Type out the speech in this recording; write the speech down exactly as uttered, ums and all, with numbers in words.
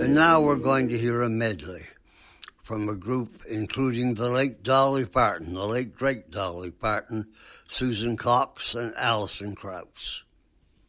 And now we're going to hear a medley from a group including the late Dolly Parton, the late great Dolly Parton, Susan Cox, and Alison Krauss.